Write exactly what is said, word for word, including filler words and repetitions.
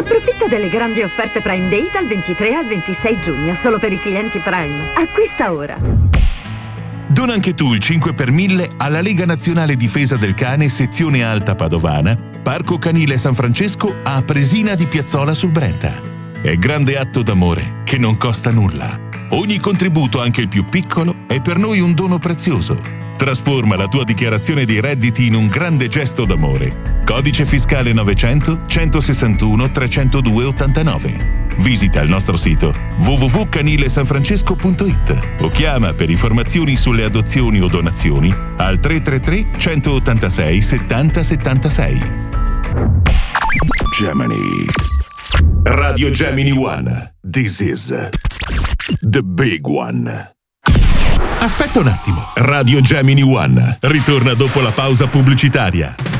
Approfitta delle grandi offerte Prime Day dal ventitré al ventisei giugno, solo per i clienti Prime. Acquista ora. Dona anche tu il cinque per mille alla Lega Nazionale Difesa del Cane, sezione Alta Padovana, Parco Canile San Francesco a Presina di Piazzola sul Brenta. È grande atto d'amore che non costa nulla. Ogni contributo, anche il più piccolo, è per noi un dono prezioso. Trasforma la tua dichiarazione dei redditi in un grande gesto d'amore. Codice fiscale novecento centosessantuno trecentodue ottantanove. Visita il nostro sito w w w punto canile san francesco punto i t o chiama per informazioni sulle adozioni o donazioni al tre tre tre centottantasei settanta settantasei. Gemini. Radio Gemini One. This is the big one. Aspetta un attimo. Radio Gemini One ritorna dopo la pausa pubblicitaria.